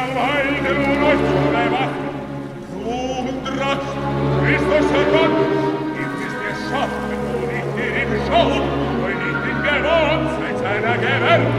Weide nun euch zu erwachen. Ruhm und Recht, Christus Gott, gibt es dir Schaffen, wo nicht in ihm schaut, wo nicht in gewohnt, seit seiner Gewalt